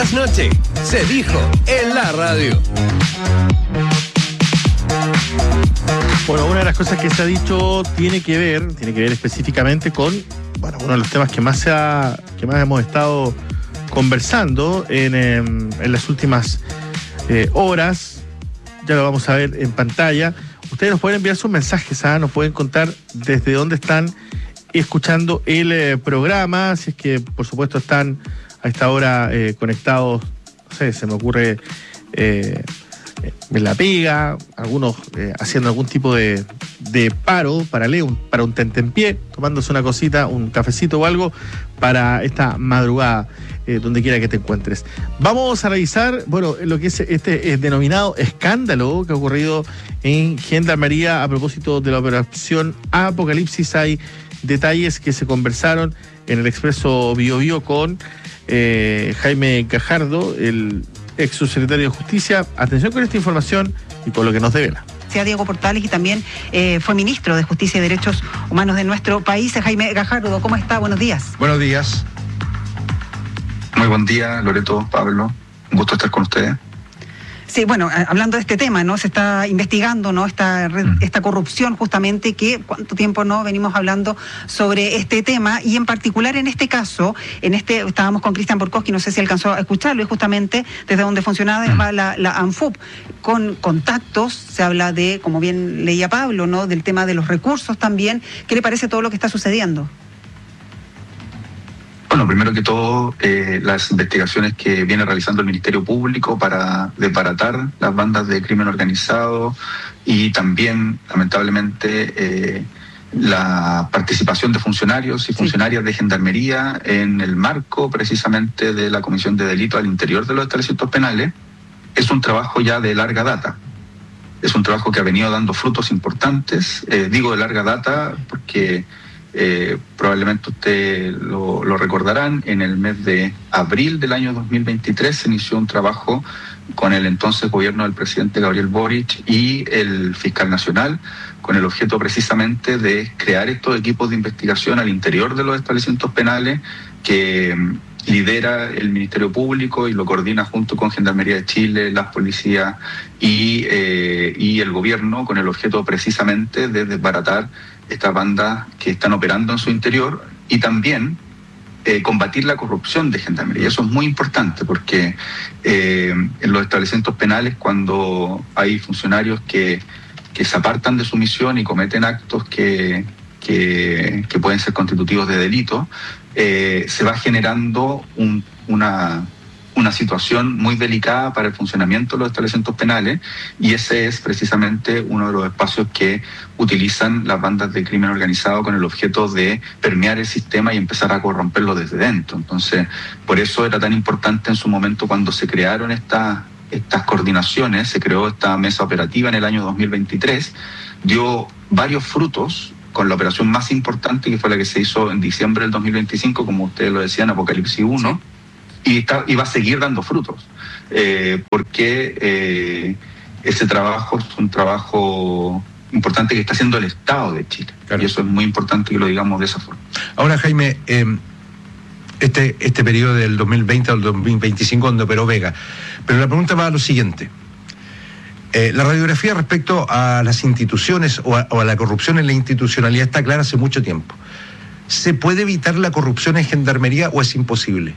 trasnoche se dijo en la radio. Bueno, una de las cosas que se ha dicho tiene que ver específicamente con, bueno, uno de los temas que más hemos estado conversando en las últimas horas. Ya lo vamos a ver en pantalla. Ustedes nos pueden enviar sus mensajes, nos pueden contar desde dónde están escuchando el programa, si es que por supuesto están a esta hora conectados, no sé, se me ocurre en la pega, algunos haciendo algún tipo de paro para un tentempié, tomándose una cosita, un cafecito o algo para esta madrugada, donde quiera que te encuentres. Vamos a revisar, bueno, lo que es este denominado escándalo que ha ocurrido en Gendarmería a propósito de la operación Apocalipsis. Hay detalles que se conversaron en el Expreso Biobío con Jaime Gajardo, el ex subsecretario de Justicia. Atención con esta información y con lo que nos devela. Diego Portales, y también fue ministro de Justicia y Derechos Humanos de nuestro país. Jaime Gajardo, ¿cómo está? Buenos días. Buenos días. Muy buen día, Loreto, Pablo. Un gusto estar con ustedes. Sí, bueno, hablando de este tema, ¿no? Se está investigando, ¿no? Esta corrupción, justamente, que cuánto tiempo no venimos hablando sobre este tema, y en particular en este caso, estábamos con Cristian Borkowski, no sé si alcanzó a escucharlo, y justamente desde donde funcionaba la ANFUP, con contactos, se habla de, como bien leía Pablo, ¿no? Del tema de los recursos también. ¿Qué le parece todo lo que está sucediendo? Bueno, primero que todo, las investigaciones que viene realizando el Ministerio Público para desbaratar las bandas de crimen organizado, y también, lamentablemente, la participación de funcionarios y funcionarias de Gendarmería en el marco precisamente de la comisión de delitos al interior de los establecimientos penales, es un trabajo ya de larga data. Es un trabajo que ha venido dando frutos importantes. Digo de larga data porque probablemente ustedes lo recordarán, en el mes de abril del año 2023 se inició un trabajo con el entonces gobierno del presidente Gabriel Boric y el fiscal nacional, con el objeto precisamente de crear estos equipos de investigación al interior de los establecimientos penales que lidera el Ministerio Público y lo coordina junto con Gendarmería de Chile, las policías y el gobierno, con el objeto precisamente de desbaratar estas bandas que están operando en su interior, y también combatir la corrupción de Gendarmería. Y eso es muy importante porque en los establecimientos penales, cuando hay funcionarios que se apartan de su misión y cometen actos que pueden ser constitutivos de delito, se va generando una situación muy delicada para el funcionamiento de los establecimientos penales, y ese es precisamente uno de los espacios que utilizan las bandas de crimen organizado con el objeto de permear el sistema y empezar a corromperlo desde dentro. Entonces, por eso era tan importante en su momento, cuando se crearon estas coordinaciones, se creó esta mesa operativa en el año 2023, dio varios frutos, con la operación más importante, que fue la que se hizo en diciembre del 2025, como ustedes lo decían, Apocalipsis 1, sí. Y va a seguir dando frutos, porque ese trabajo es un trabajo importante que está haciendo el Estado de Chile. Claro. Y eso es muy importante que lo digamos de esa forma. Ahora, Jaime, este periodo del 2020 al 2025 donde operó Vega, pero la pregunta va a lo siguiente. La radiografía respecto a las instituciones o a la corrupción en la institucionalidad está clara hace mucho tiempo. ¿Se puede evitar la corrupción en Gendarmería o es imposible?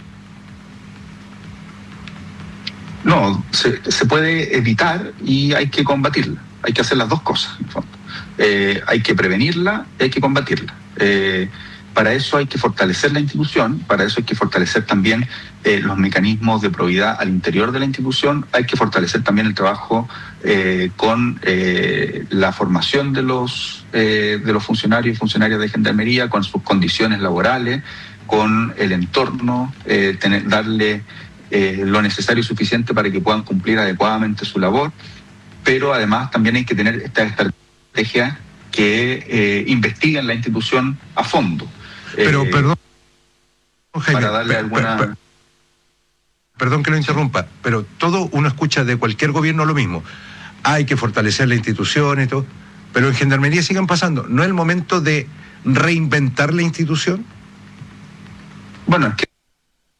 No, se puede evitar y hay que combatirla. Hay que hacer las dos cosas, en el fondo. Hay que prevenirla y hay que combatirla. Para eso hay que fortalecer la institución, para eso hay que fortalecer también los mecanismos de probidad al interior de la institución, hay que fortalecer también el trabajo con la formación de los funcionarios y funcionarias de Gendarmería, con sus condiciones laborales, con el entorno, darle lo necesario y suficiente para que puedan cumplir adecuadamente su labor, pero además también hay que tener esta estrategia que investiga la institución a fondo. Pero, perdón, Jaime, para darle alguna... Perdón que lo interrumpa, pero todo uno escucha de cualquier gobierno lo mismo. Hay que fortalecer la institución y todo, pero en Gendarmería sigan pasando. ¿No es el momento de reinventar la institución? Bueno, es que